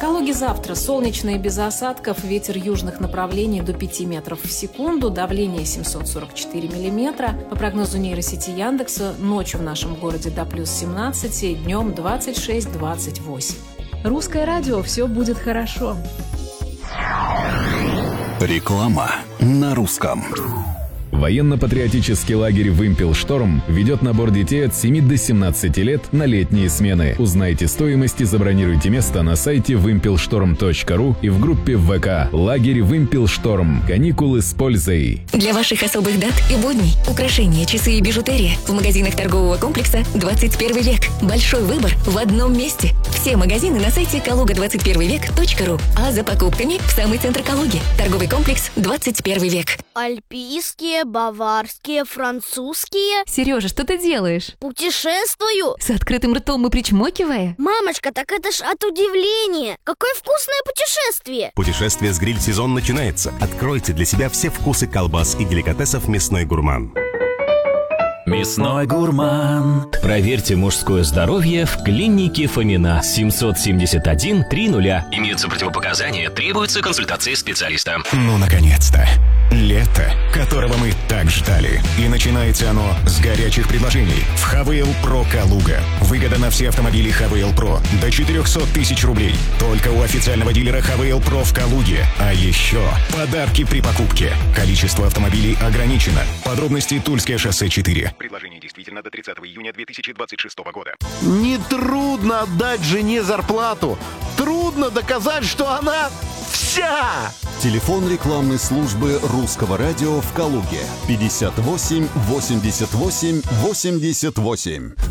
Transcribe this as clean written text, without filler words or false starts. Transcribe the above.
Калуге завтра солнечно и без осадков, ветер южных направлений до 5 метров в секунду, давление 744 миллиметра. По прогнозу нейросети Яндекса, ночью в нашем городе до плюс 17, днем 26-28. Русское радио, все будет хорошо. Реклама на русском. Военно-патриотический лагерь «Вымпел-Шторм» ведет набор детей от 7 до 17 лет на летние смены. Узнайте стоимость и забронируйте место на сайте вымпелшторм.ру и в группе ВК «Лагерь Вымпел-Шторм». Каникулы с пользой. Для ваших особых дат и будней украшения, часы и бижутерия в магазинах торгового комплекса 21 век. Большой выбор в одном месте. Все магазины на сайте kaluga21vek.ru. А за покупками в самый центр Калуги. Торговый комплекс 21 век. Альпийские, баварские, французские. Сережа, что ты делаешь? Путешествую. С открытым ртом и причмокивая? Мамочка, так это ж от удивления. Какое вкусное путешествие. Путешествие с гриль-сезон начинается. Откройте для себя все вкусы колбас и деликатесов «Мясной гурман». Мясной гурман. Проверьте мужское здоровье в клинике Фомина. 771 30. Имеются противопоказания, требуется консультация специалиста. Ну, наконец-то. Лето, которого мы так ждали. И начинается оно с горячих предложений в ХВЛ Про Калуга. Выгода на все автомобили ХВЛ Про до 400 тысяч рублей. Только у официального дилера ХВЛ Про в Калуге. А еще подарки при покупке. Количество автомобилей ограничено. Подробности Тульское шоссе 4. Предложение действительно до 30 июня 2026 года. Нетрудно отдать жене зарплату. Трудно доказать, что она вся. Телефон рекламной службы Русского радио в Калуге 58 88 88.